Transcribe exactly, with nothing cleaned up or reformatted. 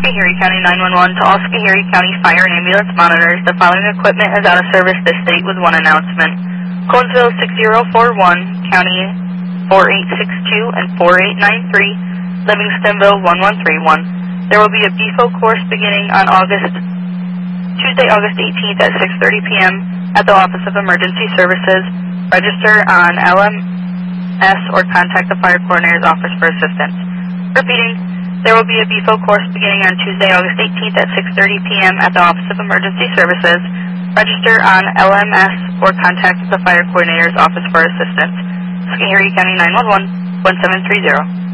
Schoharie County nine one one to all Schoharie County Fire and Ambulance monitors. The following equipment is out of service this date with one announcement. Conesville six zero four one, County four eight six two and four eight nine three, Livingstonville one one three one. There will be a B F O course beginning on August, Tuesday, August eighteenth at six thirty p m at the Office of Emergency Services. Register on L M S or contact the Fire Coordinator's Office for assistance. Repeating, there will be a B F O course beginning on Tuesday, August eighteenth at six thirty p m at the Office of Emergency Services. Register on L M S or contact the Fire Coordinator's Office for assistance. Schoharie County nine one one, one seven three zero.